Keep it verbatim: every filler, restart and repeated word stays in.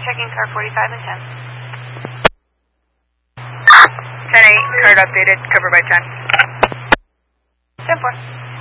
checking car forty-five and ten. ten eight, card updated, cover by ten. ten four.